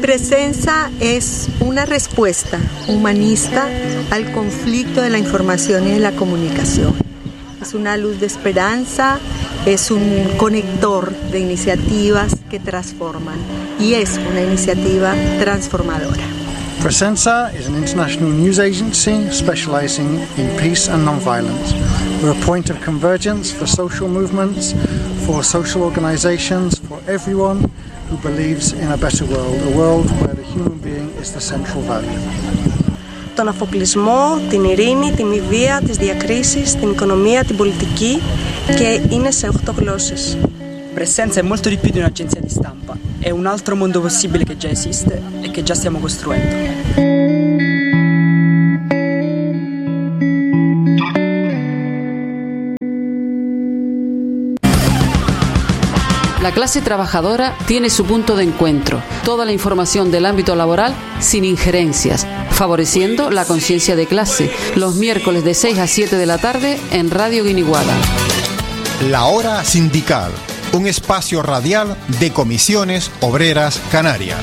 Presenza es una respuesta humanista al conflicto de la información y de la comunicación. Es una luz de esperanza, es un conector de iniciativas que transforman y es una iniciativa transformadora. Presenza is an international news agency specializing in peace and non-violence. We're a point of convergence for social movements, for social organizations, for everyone who believes in a better world, a world where the human being is the central value. Τον αφοπλισμό, την ειρήνη, τη μη βία, τις διακρίσεις, την οικονομία, την πολιτική και είναι σε 8 γλώσσες. Presenza è molto di più di un'agenzia di stampa, è un altro mondo possibile che già esiste e che già stiamo costruendo. La clase trabajadora tiene su punto de encuentro, toda la información del ámbito laboral sin injerencias, favoreciendo la conciencia de clase, los miércoles de 6 a 7 de la tarde en Radio Guiniguada. La Hora Sindical, un espacio radial de Comisiones Obreras Canarias.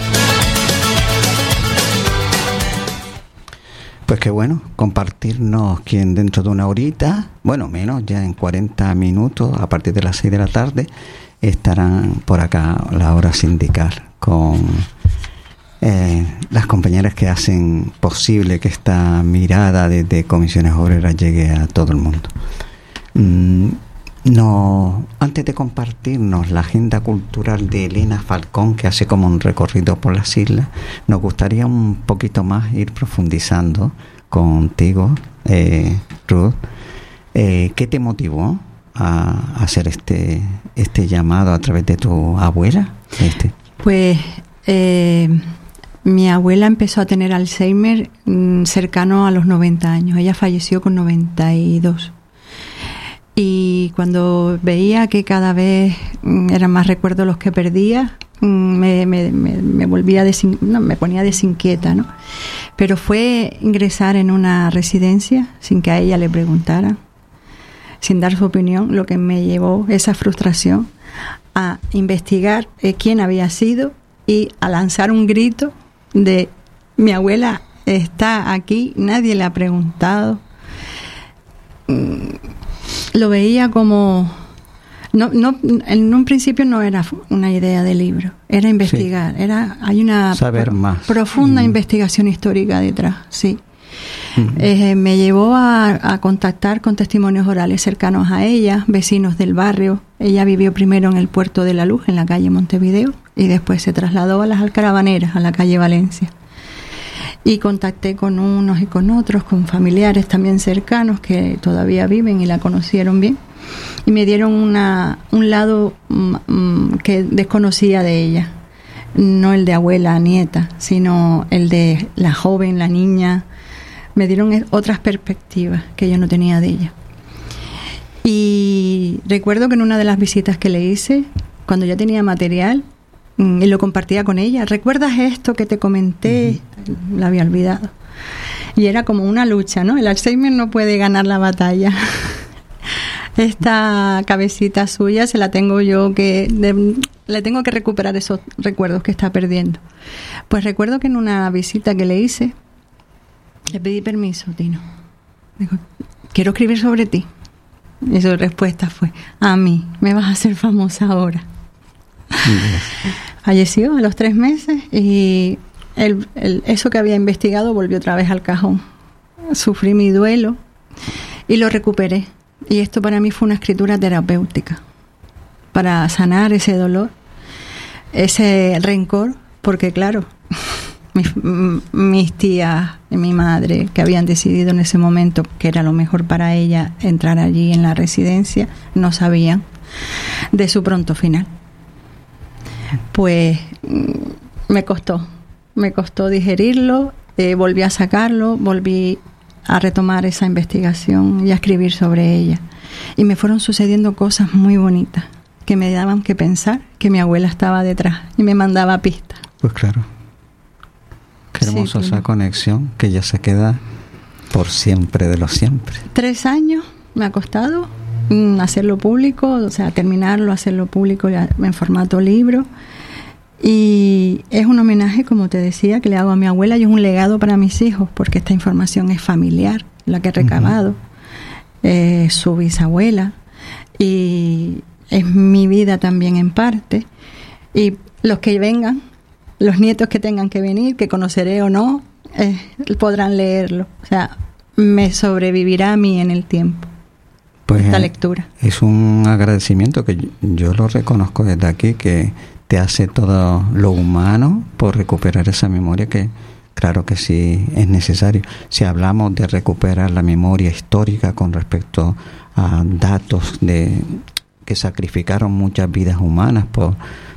Pues qué bueno, compartirnos quien dentro de una horita, bueno, menos, ya en 40 minutos, a partir de las 6 de la tarde, estarán por acá la Hora Sindical con las compañeras que hacen posible que esta mirada desde Comisiones Obreras llegue a todo el mundo. No, antes de compartirnos la agenda cultural de Elena Falcón, que hace como un recorrido por las islas, nos gustaría un poquito más ir profundizando contigo, Ruth. ¿Qué te motivó a hacer este llamado a través de tu abuela? Pues mi abuela empezó a tener Alzheimer cercano a los 90 años. Ella falleció con 92. Y cuando veía que cada vez eran más recuerdos los que perdía, me volvía me ponía desinquieta, ¿no? Pero fue ingresar en una residencia sin que a ella le preguntara, sin dar su opinión, lo que me llevó esa frustración a investigar quién había sido y a lanzar un grito de: mi abuela está aquí, nadie le ha preguntado. Lo veía como no en un principio no era una idea de libro, era investigar, sí. Hay una saber más, profunda investigación histórica detrás, sí. Me llevó a contactar con testimonios orales cercanos a ella, vecinos del barrio. Ella vivió primero en el Puerto de la Luz, en la calle Montevideo, y después se trasladó a las Alcarabaneras, a la calle Valencia. Y contacté con unos y con otros, con familiares también cercanos que todavía viven y la conocieron bien. Y me dieron un lado que desconocía de ella. No el de abuela, nieta, sino el de la joven, la niña. Me dieron otras perspectivas que yo no tenía de ella. Y recuerdo que en una de las visitas que le hice, cuando ya tenía material, y lo compartía con ella: ¿recuerdas esto que te comenté? La había olvidado. Y era como una lucha, ¿no? El Alzheimer no puede ganar la batalla. Esta cabecita suya se la tengo yo le tengo que recuperar esos recuerdos que está perdiendo. Pues recuerdo que en una visita que le hice, le pedí permiso, Tino. Digo: quiero escribir sobre ti. Y su respuesta fue: a mí, me vas a hacer famosa ahora. Falleció a los 3 meses y eso que había investigado volvió otra vez al cajón. Sufrí mi duelo y lo recuperé. Y esto para mí fue una escritura terapéutica para sanar ese dolor, ese rencor, porque claro, mis tías y mi madre, que habían decidido en ese momento que era lo mejor para ella entrar allí en la residencia, no sabían de su pronto final. Pues me costó digerirlo, volví a sacarlo, volví a retomar esa investigación y a escribir sobre ella. Y me fueron sucediendo cosas muy bonitas que me daban que pensar que mi abuela estaba detrás y me mandaba pistas. Pues claro. Qué hermosa esa conexión que ya se queda por siempre de los siempre. 3 años me ha costado hacerlo público, o sea, terminarlo, hacerlo público ya en formato libro. Y es un homenaje, como te decía, que le hago a mi abuela, y es un legado para mis hijos, porque esta información es familiar, la que he recabado, su bisabuela, y es mi vida también en parte. Y los que vengan, los nietos que tengan que venir, que conoceré o no, podrán leerlo. O sea, me sobrevivirá a mí en el tiempo. Pues esta lectura. Es un agradecimiento que yo lo reconozco desde aquí, que te hace todo lo humano por recuperar esa memoria, que claro que sí es necesario. Si hablamos de recuperar la memoria histórica con respecto a datos que sacrificaron muchas vidas humanas por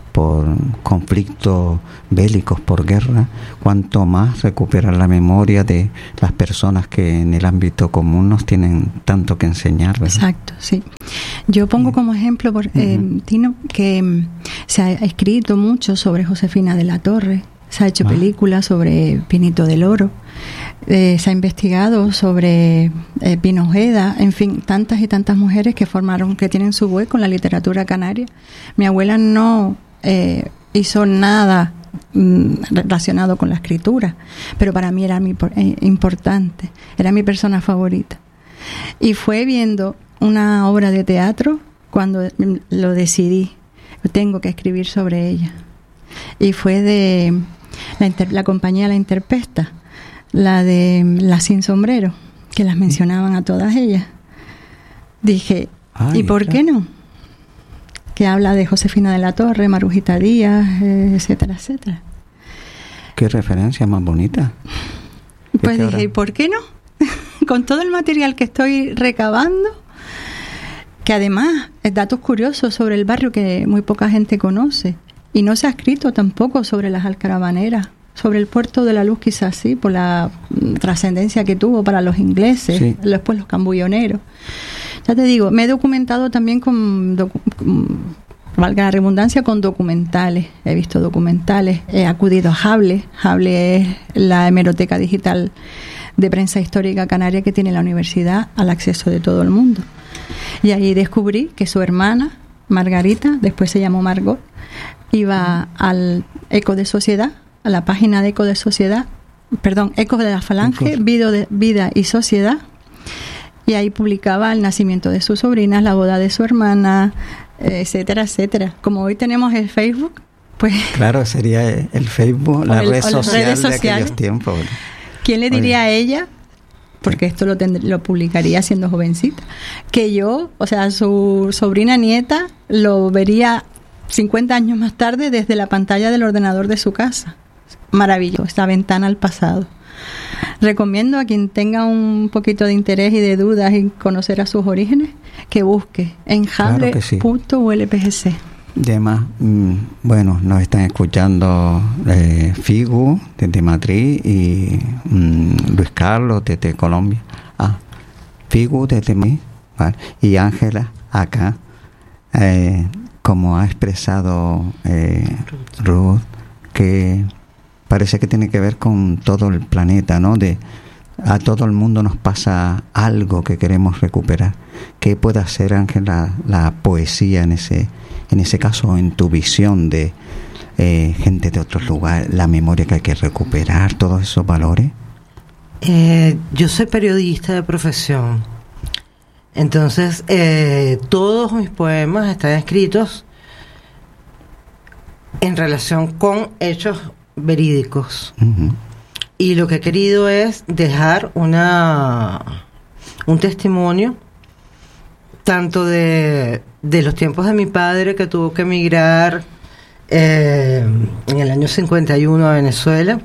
conflictos bélicos, por guerra, cuanto más recuperar la memoria de las personas que en el ámbito común nos tienen tanto que enseñar, ¿verdad? Exacto, sí. Yo pongo como ejemplo, Tino, que se ha escrito mucho sobre Josefina de la Torre, se ha hecho películas sobre Pinito del Oro, se ha investigado sobre Pino Ojeda, en fin, tantas y tantas mujeres que tienen su hueco en la literatura canaria. Mi abuela no hizo nada relacionado con la escritura, pero para mí era importante, era mi persona favorita. Y fue viendo una obra de teatro cuando lo decidí, tengo que escribir sobre ella. Y fue de la compañía La Interpesta, la de Las Sin Sombrero, que las mencionaban a todas ellas. Dije, ¿y por qué no? Que habla de Josefina de la Torre, Marujita Díaz, etcétera, etcétera. Qué referencia más bonita. Pues dije, ¿y por qué no? Con todo el material que estoy recabando, que además es datos curiosos sobre el barrio que muy poca gente conoce, y no se ha escrito tampoco sobre las alcaravaneras, sobre el Puerto de la Luz, quizás sí, por la trascendencia que tuvo para los ingleses, después los cambulloneros. Ya te digo, me he documentado también valga la redundancia, con documentales. He visto documentales, he acudido a Hable. Hable es la hemeroteca digital de prensa histórica canaria que tiene la universidad al acceso de todo el mundo. Y ahí descubrí que su hermana, Margarita, después se llamó Margot, iba al Eco de Sociedad, a la página de Eco de Sociedad, Eco de la Falange, Vida y Sociedad, y ahí publicaba el nacimiento de sus sobrinas, la boda de su hermana, etcétera, etcétera. Como hoy tenemos el Facebook, pues... Claro, sería el Facebook, la red social de aquellos tiempos. ¿Quién le diría a ella, porque esto lo publicaría siendo jovencita, que yo, o sea, su sobrina nieta, lo vería 50 años más tarde desde la pantalla del ordenador de su casa? Maravilloso, esta ventana al pasado. Recomiendo a quien tenga un poquito de interés y de dudas en conocer a sus orígenes, que busque en hable.ulpgc. Además, bueno, nos están escuchando Figu desde Madrid y Luis Carlos desde Colombia. Figu desde mí, ¿vale? Y Ángela acá, como ha expresado Ruth, que parece que tiene que ver con todo el planeta, ¿no? A todo el mundo nos pasa algo que queremos recuperar. ¿Qué puede hacer, Ángela, la poesía en ese caso, en tu visión de gente de otros lugares, la memoria que hay que recuperar, todos esos valores? Yo soy periodista de profesión, entonces todos mis poemas están escritos en relación con hechos verídicos. Y lo que he querido es dejar un testimonio tanto de los tiempos de mi padre, que tuvo que emigrar en el año 51 a Venezuela,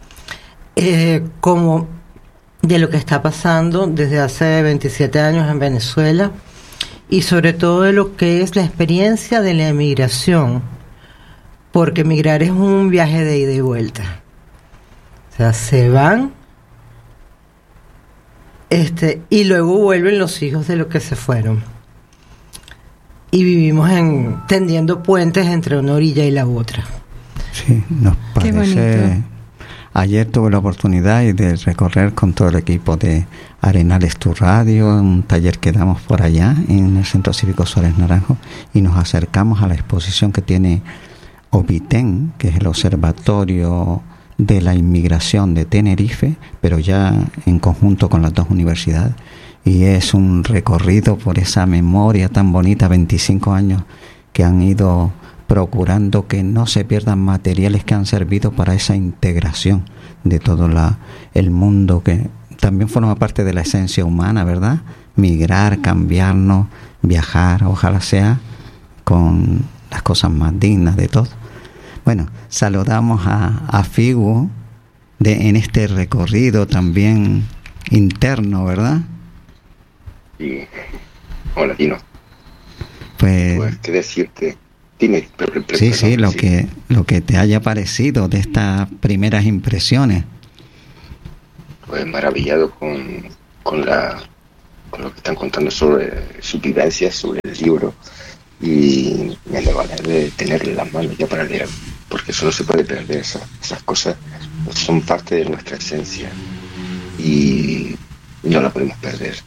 como de lo que está pasando desde hace 27 años en Venezuela, y sobre todo de lo que es la experiencia de la emigración, porque emigrar es un viaje de ida y vuelta. O sea, se van y luego vuelven los hijos de los que se fueron. Y vivimos tendiendo puentes entre una orilla y la otra. Sí, nos parece... Ayer tuve la oportunidad de recorrer con todo el equipo de Arenales Tu Radio, un taller que damos por allá en el Centro Cívico Suárez Naranjo, y nos acercamos a la exposición que tiene OBITEN, que es el Observatorio de la Inmigración de Tenerife, pero ya en conjunto con las dos universidades. Y es un recorrido por esa memoria tan bonita, 25 años que han ido procurando que no se pierdan materiales que han servido para esa integración de todo el mundo, que también forma parte de la esencia humana, ¿verdad? Migrar, cambiarnos, viajar, ojalá sea con las cosas más dignas de todo. Bueno, saludamos a Figu en este recorrido también interno, ¿verdad? Sí. Hola, Tino. Pues qué decirte. Dime, sí, lo que te haya parecido de estas primeras impresiones. Pues maravillado con lo que están contando sobre sus vivencias, sobre el libro, y me alegraré de tenerle en las manos ya para leer, porque eso no se puede perder. Esas cosas son parte de nuestra esencia y no la podemos perder.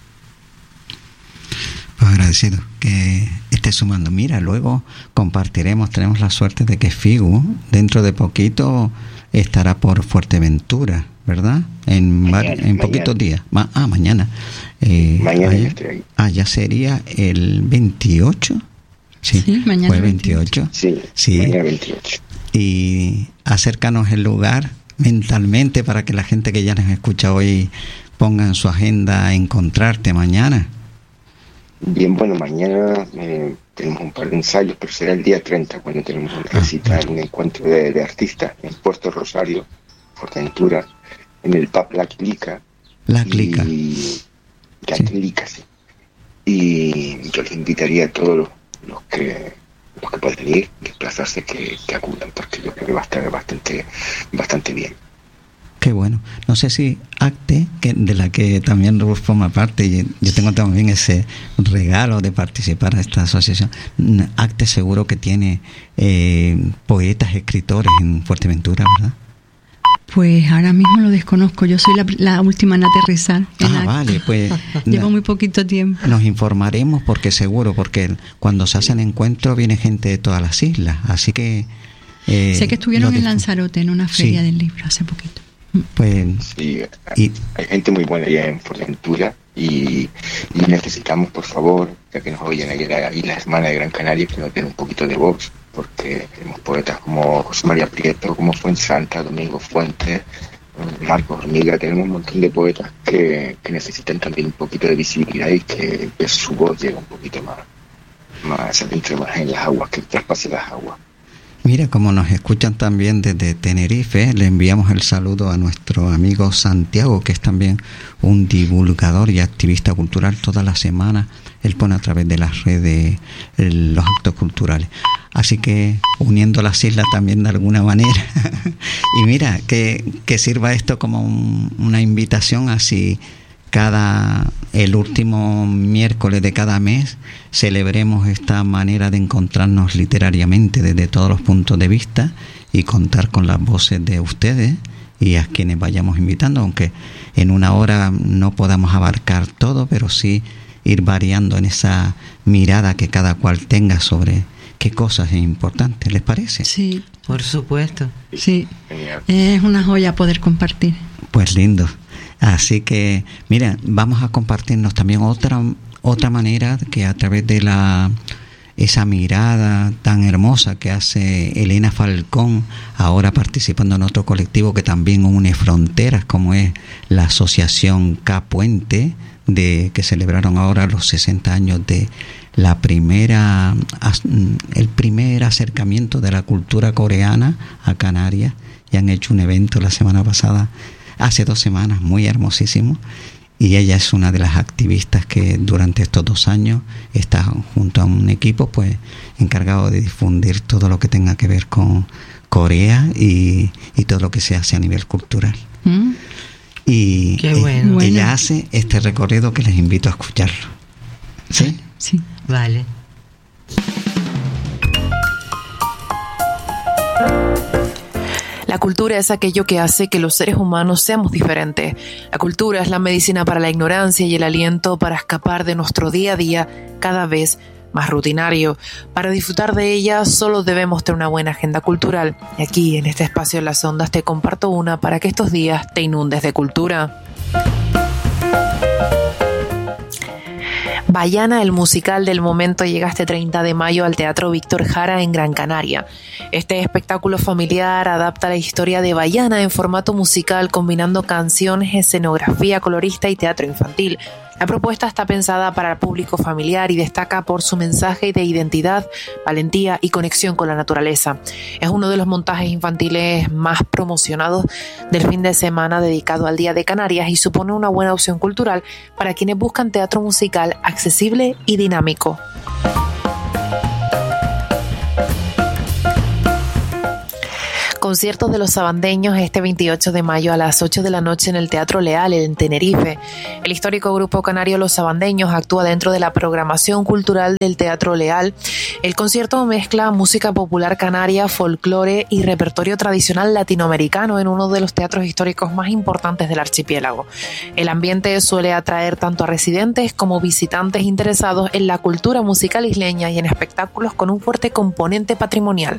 Agradecido que estés sumando. Mira, luego compartiremos, tenemos la suerte de que Figu dentro de poquito estará por Fuerteventura, ¿verdad? En poquitos días. Mañana. Mañana estoy ahí. Ya sería el 28. Sí, mañana. Fue 28. Sí, mañana 28. Y acércanos el lugar mentalmente para que la gente que ya nos escucha hoy ponga en su agenda a encontrarte mañana. Bien, bueno, mañana tenemos un par de ensayos, pero será el día 30 cuando tenemos un recital, un encuentro de artistas en Puerto Rosario, Fuerteventura, en el pub La Clica. La Clica. Sí. Y yo les invitaría a todos los que pueden ir, desplazarse, que acudan, porque yo creo que va a estar bastante bien. Qué bueno. No sé si ACTE, de la que también Ruth forma parte, y yo tengo también ese regalo de participar a esta asociación. ACTE seguro que tiene poetas, escritores en Fuerteventura, ¿verdad? Pues ahora mismo lo desconozco. Yo soy la última en aterrizar. Vale, pues llevo muy poquito tiempo. Nos informaremos porque cuando se hacen encuentros viene gente de todas las islas, así que sé que estuvieron en Lanzarote en una feria del libro hace poquito. Pues sí, hay gente muy buena allá en Fuerteventura y necesitamos, por favor, ya que nos oyen allá en la Hermana de Gran Canaria, que nos den un poquito de voz, porque tenemos poetas como José María Prieto, como Fuensanta, Domingo Fuentes, Marcos Hormiga. Tenemos un montón de poetas que necesitan también un poquito de visibilidad y que su voz llegue un poquito más adentro, más en las aguas, que traspase las aguas. Mira, como nos escuchan también desde Tenerife, le enviamos el saludo a nuestro amigo Santiago, que es también un divulgador y activista cultural. Toda la semana él pone a través de las redes los actos culturales. Así que uniendo las islas también de alguna manera. Y mira, que sirva esto como una invitación a si el último miércoles de cada mes celebremos esta manera de encontrarnos literariamente desde todos los puntos de vista y contar con las voces de ustedes y a quienes vayamos invitando, aunque en una hora no podamos abarcar todo, pero sí ir variando en esa mirada que cada cual tenga sobre qué cosas es importante. ¿Les parece? Sí, por supuesto. Sí, es una joya poder compartir. Pues lindo. Así que, mira, vamos a compartirnos también otra manera que a través de esa mirada tan hermosa que hace Elena Falcón, ahora participando en otro colectivo que también une fronteras, como es la Asociación K Puente, que celebraron ahora los 60 años de el primer acercamiento de la cultura coreana a Canarias, y han hecho un evento la semana pasada, hace 2 semanas, muy hermosísimo, y ella es una de las activistas que durante estos 2 años está junto a un equipo pues encargado de difundir todo lo que tenga que ver con Corea y todo lo que se hace a nivel cultural. Y qué bueno. Ella hace este recorrido que les invito a escucharlo. ¿Sí? Sí. Vale. La cultura es aquello que hace que los seres humanos seamos diferentes. La cultura es la medicina para la ignorancia y el aliento para escapar de nuestro día a día cada vez más rutinario. Para disfrutar de ella solo debemos tener una buena agenda cultural. Y aquí, en este espacio de las ondas, te comparto una para que estos días te inundes de cultura. Bahiana, el musical del momento, llega este 30 de mayo al Teatro Víctor Jara en Gran Canaria. Este espectáculo familiar adapta la historia de Bahiana en formato musical, combinando canciones, escenografía colorista y teatro infantil. La propuesta está pensada para el público familiar y destaca por su mensaje de identidad, valentía y conexión con la naturaleza. Es uno de los montajes infantiles más promocionados del fin de semana dedicado al Día de Canarias y supone una buena opción cultural para quienes buscan teatro musical accesible y dinámico. Conciertos de los sabandeños este 28 de mayo a las 8 de la noche en el Teatro Leal en Tenerife. El histórico grupo canario Los Sabandeños actúa dentro de la programación cultural del Teatro Leal. El concierto mezcla música popular canaria, folclore y repertorio tradicional latinoamericano en uno de los teatros históricos más importantes del archipiélago. El ambiente suele atraer tanto a residentes como visitantes interesados en la cultura musical isleña y en espectáculos con un fuerte componente patrimonial.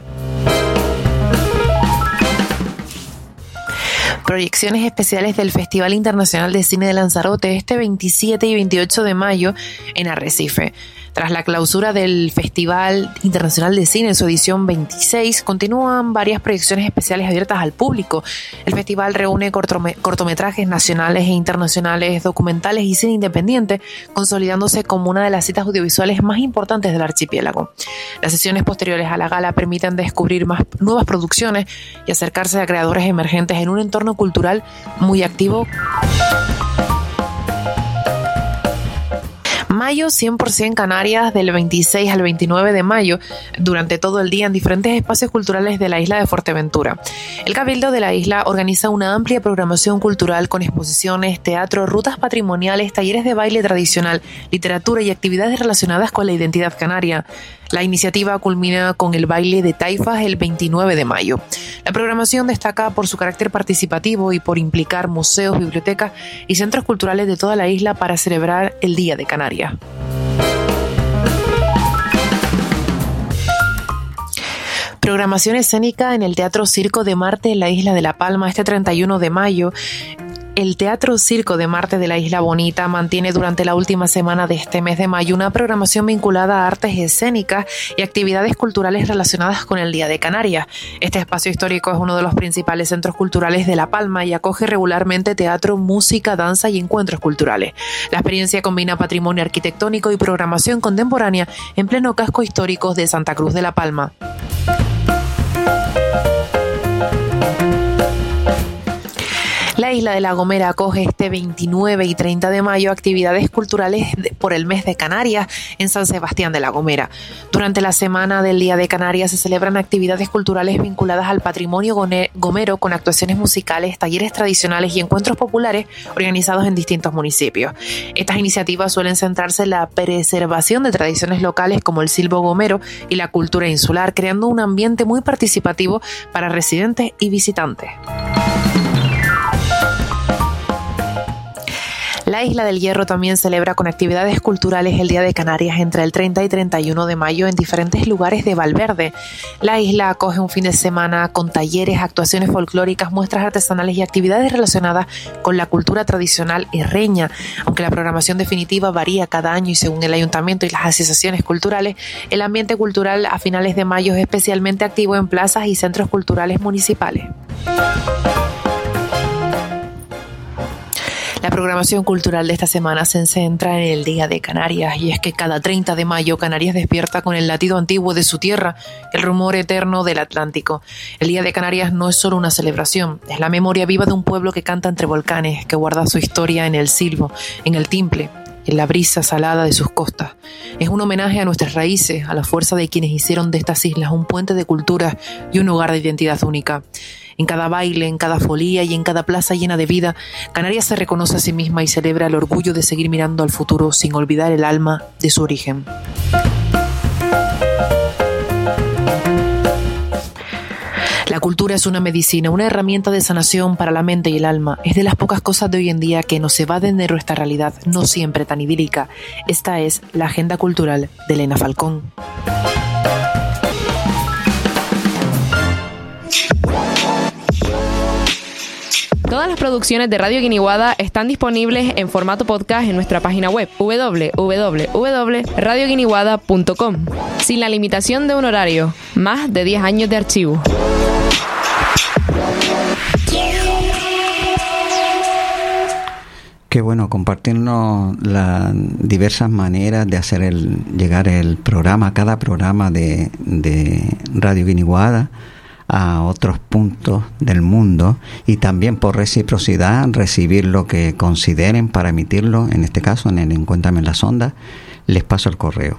Proyecciones especiales del Festival Internacional de Cine de Lanzarote este 27 y 28 de mayo en Arrecife. Tras la clausura del Festival Internacional de Cine en su edición 26, continúan varias proyecciones especiales abiertas al público. El festival reúne cortometrajes nacionales e internacionales, documentales y cine independiente, consolidándose como una de las citas audiovisuales más importantes del archipiélago. Las sesiones posteriores a la gala permiten descubrir nuevas producciones y acercarse a creadores emergentes en un entorno cultural muy activo. Mayo 100% Canarias, del 26 al 29 de mayo, durante todo el día en diferentes espacios culturales de la isla de Fuerteventura. El Cabildo de la isla organiza una amplia programación cultural con exposiciones, teatro, rutas patrimoniales, talleres de baile tradicional, literatura y actividades relacionadas con la identidad canaria. La iniciativa culmina con el baile de taifas el 29 de mayo. La programación destaca por su carácter participativo y por implicar museos, bibliotecas y centros culturales de toda la isla para celebrar el Día de Canarias. Programación escénica en el Teatro Circo de Marte en la isla de La Palma este 31 de mayo. El Teatro Circo de Marte de la Isla Bonita mantiene durante la última semana de este mes de mayo una programación vinculada a artes escénicas y actividades culturales relacionadas con el Día de Canarias. Este espacio histórico es uno de los principales centros culturales de La Palma y acoge regularmente teatro, música, danza y encuentros culturales. La experiencia combina patrimonio arquitectónico y programación contemporánea en pleno casco histórico de Santa Cruz de La Palma. La isla de La Gomera acoge este 29 y 30 de mayo actividades culturales por el mes de Canarias en San Sebastián de La Gomera. Durante la semana del Día de Canarias se celebran actividades culturales vinculadas al patrimonio gomero con actuaciones musicales, talleres tradicionales y encuentros populares organizados en distintos municipios. Estas iniciativas suelen centrarse en la preservación de tradiciones locales como el silbo gomero y la cultura insular, creando un ambiente muy participativo para residentes y visitantes. La Isla del Hierro también celebra con actividades culturales el Día de Canarias entre el 30 y 31 de mayo en diferentes lugares de Valverde. La isla acoge un fin de semana con talleres, actuaciones folclóricas, muestras artesanales y actividades relacionadas con la cultura tradicional herreña. Aunque la programación definitiva varía cada año y según el ayuntamiento y las asociaciones culturales, el ambiente cultural a finales de mayo es especialmente activo en plazas y centros culturales municipales. La programación cultural de esta semana se centra en el Día de Canarias y es que cada 30 de mayo Canarias despierta con el latido antiguo de su tierra, el rumor eterno del Atlántico. El Día de Canarias no es solo una celebración, es la memoria viva de un pueblo que canta entre volcanes, que guarda su historia en el silbo, en el timple, en la brisa salada de sus costas. Es un homenaje a nuestras raíces, a la fuerza de quienes hicieron de estas islas un puente de cultura y un hogar de identidad única. En cada baile, en cada folía y en cada plaza llena de vida, Canarias se reconoce a sí misma y celebra el orgullo de seguir mirando al futuro sin olvidar el alma de su origen. La cultura es una medicina, una herramienta de sanación para la mente y el alma. Es de las pocas cosas de hoy en día que nos evaden de nuestra realidad, no siempre tan idílica. Esta es la agenda cultural de Elena Falcón. Todas las producciones de Radio Guiniguada están disponibles en formato podcast en nuestra página web www.radioguiniguada.com, sin la limitación de un horario, más de 10 años de archivo. Qué bueno compartirnos las diversas maneras de hacer llegar el programa, cada programa de Radio Guiniguada a otros puntos del mundo, y también por reciprocidad recibir lo que consideren para emitirlo. En este caso, en el Encuéntrame en las Ondas, les paso el correo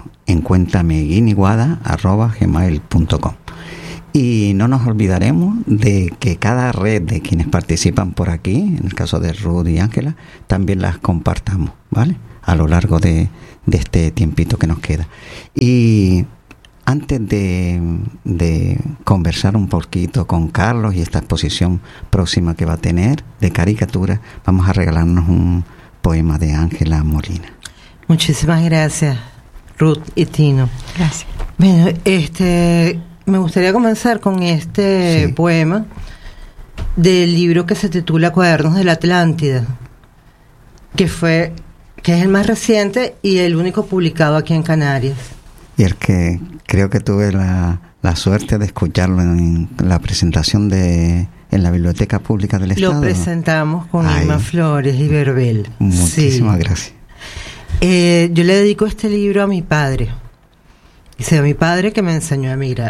encuentrameguiniguada@gmail.com. Y no nos olvidaremos de que cada red de quienes participan por aquí, en el caso de Ruth y Ángela, también las compartamos, ¿vale? A lo largo de este tiempito que nos queda. Y antes de conversar un poquito con Carlos y esta exposición próxima que va a tener de caricatura, vamos a regalarnos un poema de Ángela Molina. Muchísimas gracias, Ruth y Tino. Gracias. Bueno, me gustaría comenzar con este poema del libro que se titula Cuadernos de la Atlántida, que es el más reciente y el único publicado aquí en Canarias. Y el que creo que tuve la suerte de escucharlo en la presentación en la Biblioteca Pública del Estado. Lo presentamos con Irma Flores y Verbel. Muchísimas gracias. Yo le dedico este libro a mi padre. Dice, a mi padre que me enseñó a emigrar.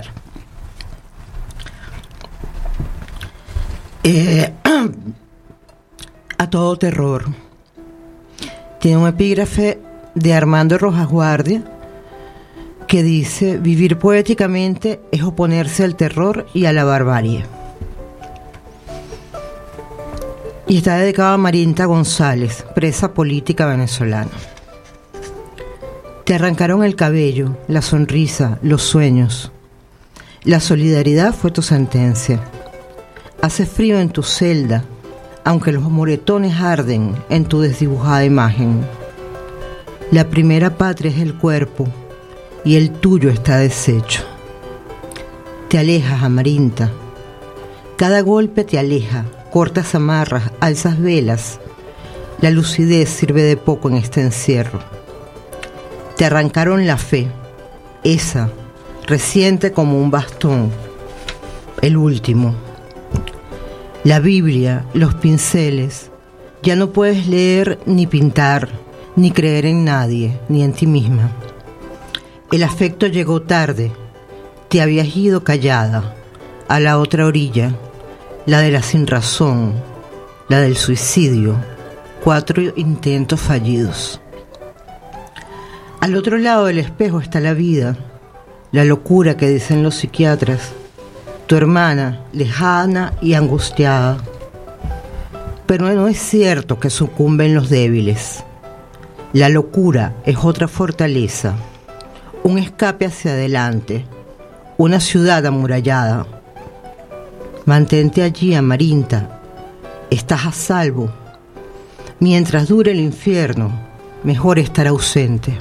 A todo terror. Tiene un epígrafe de Armando Rojas Guardia que dice: vivir poéticamente es oponerse al terror y a la barbarie. Y está dedicado a Marinta González, presa política venezolana. Te arrancaron el cabello, la sonrisa, los sueños. La solidaridad fue tu sentencia. Hace frío en tu celda, aunque los moretones arden en tu desdibujada imagen. La primera patria es el cuerpo, y el tuyo está deshecho. Te alejas, Amarinta. Cada golpe te aleja, cortas amarras, alzas velas. La lucidez sirve de poco en este encierro. Te arrancaron la fe, esa, reciente como un bastón, el último. La Biblia, los pinceles. Ya no puedes leer ni pintar, ni creer en nadie, ni en ti misma. El afecto llegó tarde, te habías ido callada, a la otra orilla, la de la sinrazón, la del suicidio, 4 intentos fallidos. Al otro lado del espejo está la vida, la locura que dicen los psiquiatras, tu hermana, lejana y angustiada. Pero no es cierto que sucumben los débiles. La locura es otra fortaleza, un escape hacia adelante, una ciudad amurallada. Mantente allí, Amarinta, estás a salvo. Mientras dure el infierno, mejor estar ausente.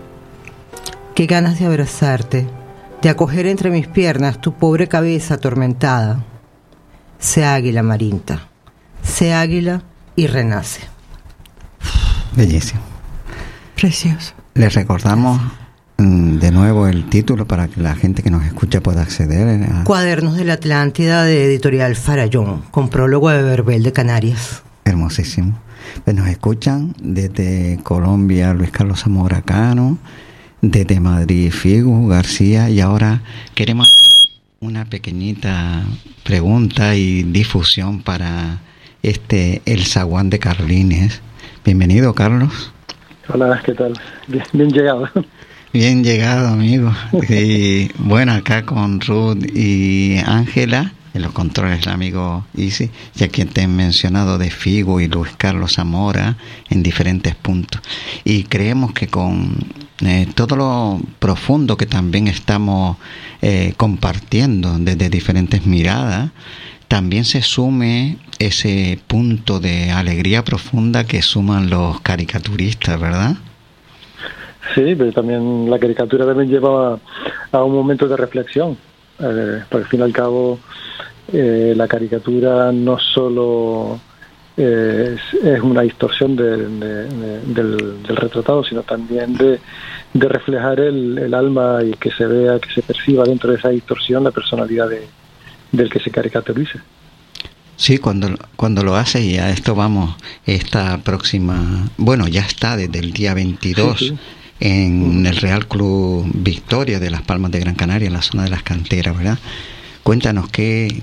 Qué ganas de abrazarte, de acoger entre mis piernas tu pobre cabeza atormentada. Sé águila, Amarinta, sé águila y renace. Bellísimo. Precioso. Les recordamos de nuevo el título para que la gente que nos escucha pueda acceder a... Cuadernos de la Atlántida, de Editorial Farallón, con prólogo de Verbel de Canarias. Hermosísimo. Pues nos escuchan desde Colombia Luis Carlos Zamora Cano, desde Madrid Figu García, y ahora queremos hacer una pequeñita pregunta y difusión para el zaguán de Carlines. Bienvenido, Carlos. Hola, ¿qué tal? Bien llegado. Bien llegado, amigo. Y bueno, acá con Ruth y Ángela, en los controles el amigo Isi, ya que te he mencionado de Figo y Luis Carlos Zamora en diferentes puntos. Y creemos que con todo lo profundo que también estamos compartiendo desde diferentes miradas, también se sume ese punto de alegría profunda que suman los caricaturistas, ¿verdad? Sí, pero también la caricatura también lleva a un momento de reflexión, porque al fin y al cabo la caricatura no solo es una distorsión del retratado, sino también de reflejar el alma y que se vea, que se perciba dentro de esa distorsión la personalidad del que se caricaturiza. Sí, cuando lo hace, y a esto vamos, esta próxima, bueno, ya está desde el día 22 sí. En el Real Club Victoria de Las Palmas de Gran Canaria, en la zona de las canteras, ¿verdad? Cuéntanos qué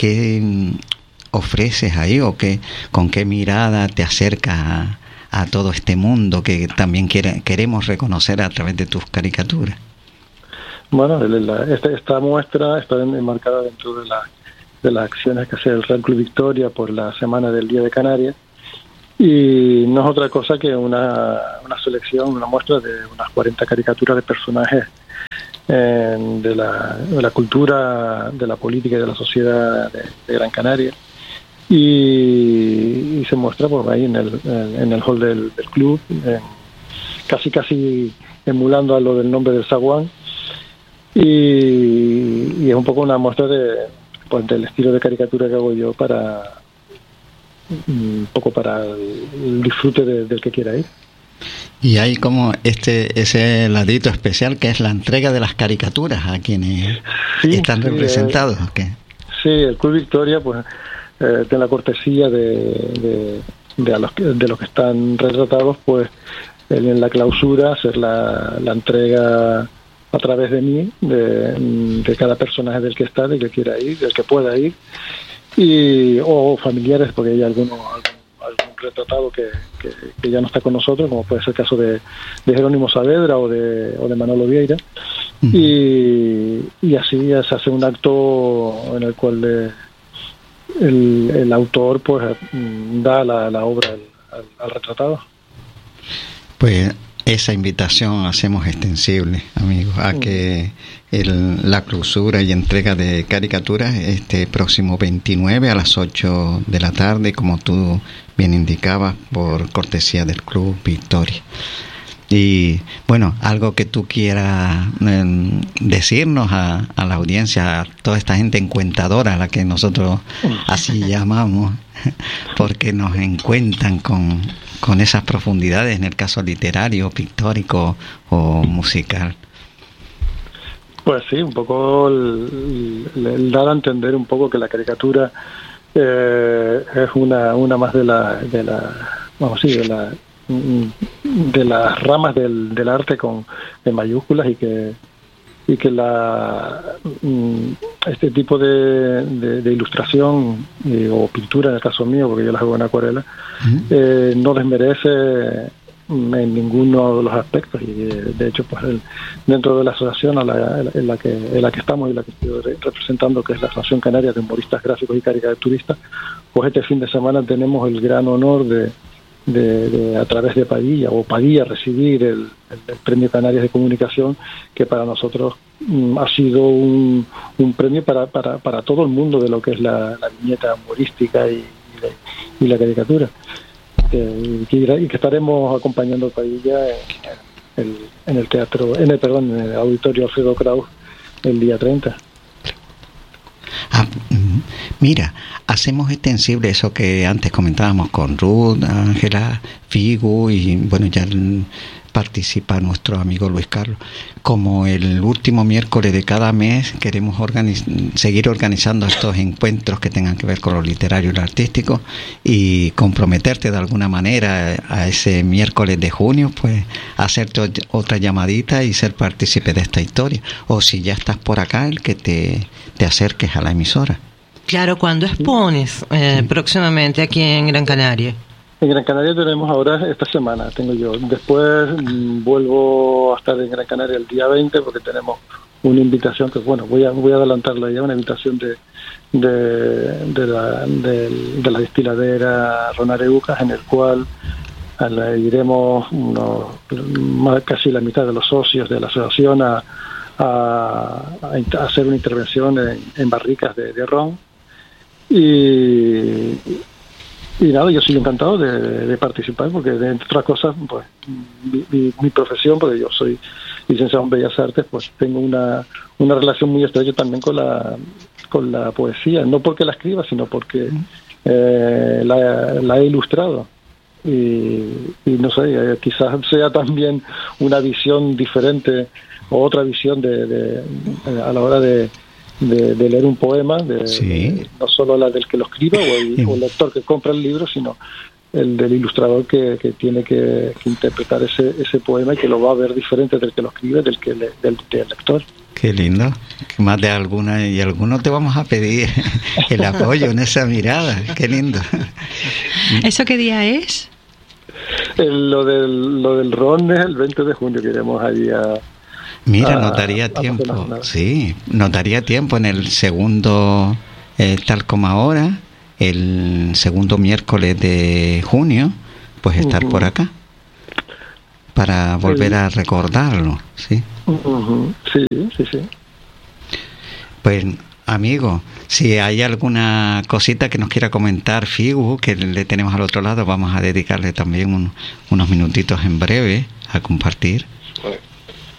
ofreces ahí, o con qué mirada te acercas a todo este mundo que también queremos reconocer a través de tus caricaturas. Bueno, esta muestra está enmarcada dentro de las acciones que hace el Real Club Victoria por la Semana del Día de Canarias, y no es otra cosa que una selección, una muestra de unas 40 caricaturas de personajes de la cultura, de la política y de la sociedad de Gran Canaria, y se muestra por ahí en el hall del club, casi emulando a lo del nombre del zaguán, y es un poco una muestra del estilo de caricatura que hago yo un poco para el disfrute del que quiera ir. Y hay como ese ladito especial que es la entrega de las caricaturas a quienes están representados. ¿Qué? Sí, el Club Victoria pues tiene la cortesía de los que están retratados, pues en la clausura hacer la entrega a través de mí de cada personaje del que está, del que quiera ir, del que pueda ir, o familiares, porque hay algún retratado que ya no está con nosotros, como puede ser el caso de Jerónimo Saavedra o de Manolo Vieira. Uh-huh. Y así se hace un acto en el cual el autor pues da la obra al retratado. Pues esa invitación hacemos extensible, amigos, a que la clausura y entrega de caricaturas este próximo 29 a las 8 de la tarde, como tú bien indicabas, por cortesía del Club Victoria. Y bueno, algo que tú quieras decirnos a la audiencia, a toda esta gente encuentadora, a la que nosotros así llamamos, porque nos encuentran con esas profundidades en el caso literario, pictórico o musical. Pues sí, un poco el dar a entender un poco que la caricatura es una más de las ramas del arte en mayúsculas, y que este tipo de ilustración o pintura, en el caso mío, porque yo las hago en acuarela, no desmerece en ninguno de los aspectos, y de hecho pues dentro de la asociación en la que estamos y la que estoy representando, que es la Asociación Canaria de Humoristas Gráficos y Caricaturistas, pues este fin de semana tenemos el gran honor de a través de Padilla recibir el Premio Canarias de Comunicación, que para nosotros ha sido un premio para todo el mundo de lo que es la viñeta humorística y la caricatura, y que estaremos acompañando a Padilla en el Auditorio Alfredo Kraus el día 30. Mira, hacemos extensible eso que antes comentábamos con Ruth, Ángela, Figu, y bueno, ya participa nuestro amigo Luis Carlos. Como el último miércoles de cada mes queremos seguir organizando estos encuentros que tengan que ver con lo literario y lo artístico, y comprometerte de alguna manera a ese miércoles de junio, pues hacerte otra llamadita y ser partícipe de esta historia, o si ya estás por acá, el que te acerques a la emisora. Claro, ¿cuándo expones próximamente aquí en Gran Canaria? En Gran Canaria tenemos ahora, esta semana tengo yo. Después vuelvo a estar en Gran Canaria el día 20, porque tenemos una invitación que, bueno, voy a adelantarla ya, una invitación de la destiladera Ronareucas, en el cual iremos casi la mitad de los socios de la asociación a hacer una intervención en barricas de ron. Y nada, yo soy encantado de participar, porque entre otras cosas, pues mi profesión, porque yo soy licenciado en Bellas Artes, pues tengo una relación muy estrecha también con la poesía, no porque la escriba, sino porque la he ilustrado. Y no sé, quizás sea también una visión diferente o otra visión a la hora de leer un poema, no solo la del que lo escriba o el lector que compra el libro, sino el del ilustrador que tiene que interpretar ese poema y que lo va a ver diferente del que lo escribe, del lector. Qué lindo. Más de alguna y algunos te vamos a pedir el apoyo en esa mirada. Qué lindo. ¿Eso qué día es? Lo del ron es el 20 de junio que iremos allí a... Mira, notaría tiempo, sí, notaría tiempo en el segundo, tal como ahora, el segundo miércoles de junio, pues estar por acá, para volver a recordarlo, ¿sí? Sí. Pues, amigo, si hay alguna cosita que nos quiera comentar Figu, que le tenemos al otro lado, vamos a dedicarle también unos minutitos en breve a compartir.